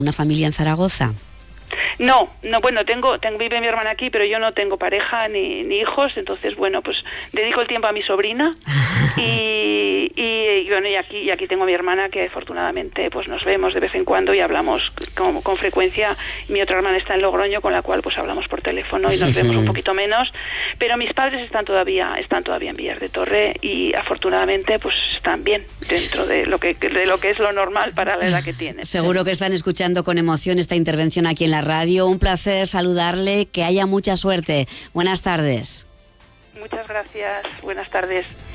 ¿Una familia en Zaragoza? No, bueno, vive mi hermana aquí, pero yo no tengo pareja ni hijos, entonces, bueno, pues dedico el tiempo a mi sobrina y bueno, y aquí tengo a mi hermana, que afortunadamente pues nos vemos de vez en cuando y hablamos con frecuencia. Mi otra hermana está en Logroño, con la cual pues hablamos por teléfono y nos vemos un poquito menos, pero mis padres están todavía en Villar de Torre y afortunadamente pues están bien dentro de lo que es lo normal para la edad que tienen. Seguro que están escuchando con emoción esta intervención aquí en la radio. Un placer saludarle, que haya mucha suerte. Buenas tardes. Muchas gracias, buenas tardes.